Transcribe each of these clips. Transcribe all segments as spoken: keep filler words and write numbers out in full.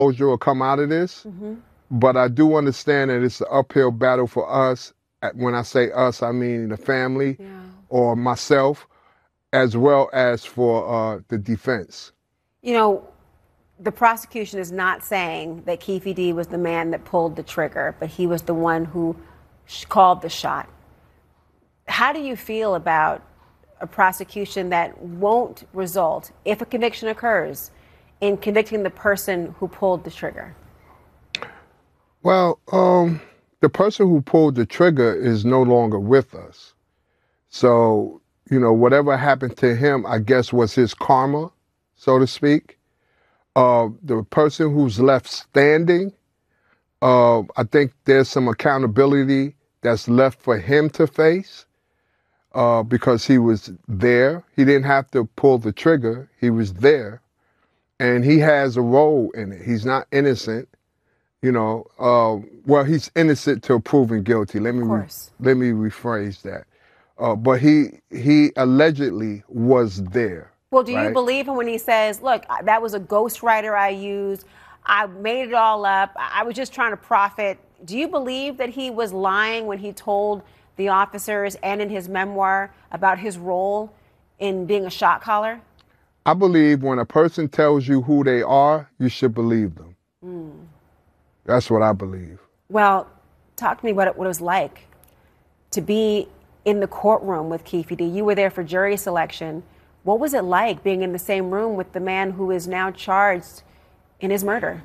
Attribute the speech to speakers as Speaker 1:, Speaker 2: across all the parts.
Speaker 1: closure will come out of this. Mm-hmm. But I do understand that it's an uphill battle for us. When I say us, I mean the family yeah. or myself, as well as for uh, the defense.
Speaker 2: You know, the prosecution is not saying that Keffe D was the man that pulled the trigger, but he was the one who sh- called the shot. How do you feel about a prosecution that won't result, if a conviction occurs, in convicting the person who pulled the trigger?
Speaker 1: Well, um, the person who pulled the trigger is no longer with us. So, you know, whatever happened to him, I guess, was his karma, so to speak. Uh, the person who's left standing, uh, I think there's some accountability that's left for him to face uh, because he was there. He didn't have to pull the trigger. He was there. And he has a role in it. He's not innocent. You know, uh, well, he's innocent till proven guilty. Let me re- let me rephrase that. Uh, but he he allegedly was there.
Speaker 2: Well, do
Speaker 1: right?
Speaker 2: you believe him when he says, "Look, that was a ghostwriter I used. I made it all up. I was just trying to profit." Do you believe that he was lying when he told the officers and in his memoir about his role in being a shot caller?
Speaker 1: I believe when a person tells you who they are, you should believe them. Mm. That's what I believe.
Speaker 2: Well, talk to me about what it was like to be in the courtroom with Keffe D. You were there for jury selection. What was it like being in the same room with the man who is now charged in his murder?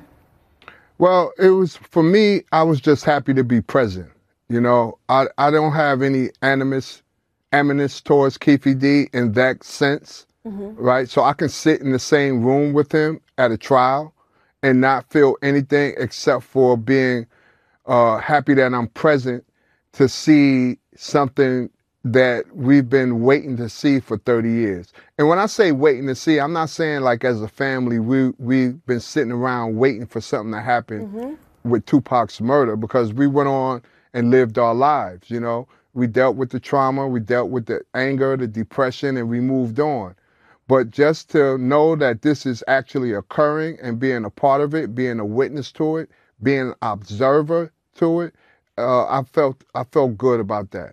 Speaker 1: Well, it was, for me, I was just happy to be present. You know, I, I don't have any animus, animus towards Keffe D in that sense, mm-hmm. right? So I can sit in the same room with him at a trial and not feel anything except for being uh, happy that I'm present to see something that we've been waiting to see for thirty years. And when I say waiting to see, I'm not saying like as a family, we, we've been sitting around waiting for something to happen mm-hmm. with Tupac's murder, because we went on and lived our lives, you know. We dealt with the trauma, we dealt with the anger, the depression, and we moved on. But just to know that this is actually occurring and being a part of it, being a witness to it, being an observer to it, uh, I felt I felt good about that.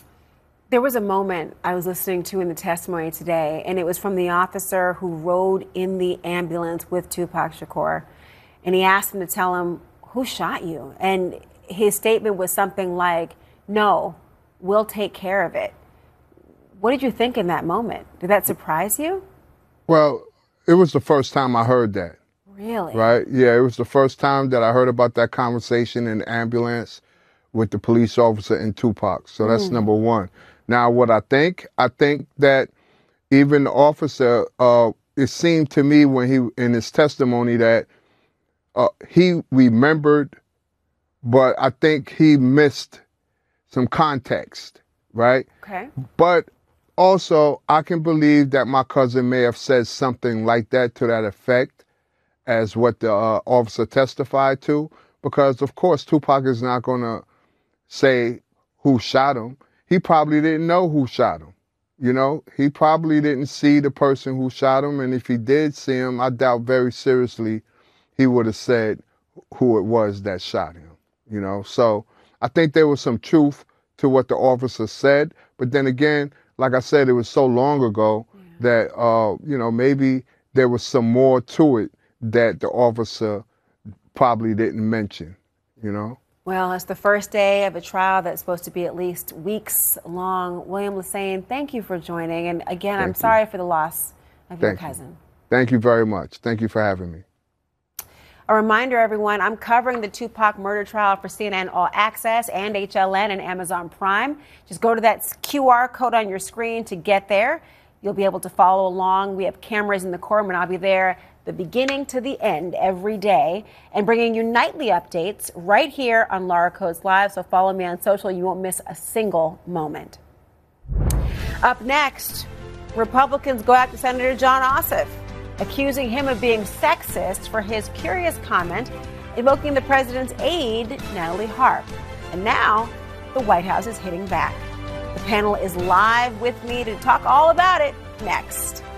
Speaker 2: There was a moment I was listening to in the testimony today, and it was from the officer who rode in the ambulance with Tupac Shakur. And he asked him to tell him, who shot you? And his statement was something like, no, we'll take care of it. What did you think in that moment? Did that surprise you?
Speaker 1: Well, it was the first time I heard that.
Speaker 2: Really?
Speaker 1: Right? Yeah, it was the first time that I heard about that conversation in the ambulance with the police officer and Tupac. So that's mm. number one. Now, what I think, I think that even the officer, uh, it seemed to me when he, in his testimony, that uh, he remembered, but I think he missed some context, right?
Speaker 2: Okay.
Speaker 1: But also, I can believe that my cousin may have said something like that to that effect as what the uh, officer testified to, because of course Tupac is not going to say who shot him. He probably didn't know who shot him. You know, he probably didn't see the person who shot him, and if he did see him, I doubt very seriously he would have said who it was that shot him, you know. So I think there was some truth to what the officer said, but then again, like I said, it was so long ago yeah. that, uh, you know, maybe there was some more to it that the officer probably didn't mention, you know?
Speaker 2: Well, it's the first day of a trial that's supposed to be at least weeks long. William Lesane, thank you for joining. And again, thank I'm you. sorry for the loss of
Speaker 1: thank
Speaker 2: your cousin.
Speaker 1: You. Thank you very much. Thank you for having me.
Speaker 2: A reminder, everyone, I'm covering the Tupac murder trial for C N N All Access and H L N and Amazon Prime. Just go to that Q R code on your screen to get there. You'll be able to follow along. We have cameras in the courtroom, and I'll be there the beginning to the end every day and bringing you nightly updates right here on Laura Codes Live. So follow me on social. You won't miss a single moment. Up next, Republicans go after Senator Jon Ossoff, accusing him of being sexist for his curious comment invoking the president's aide, Natalie Harp. And now the White House is hitting back. The panel is live with me to talk all about it next.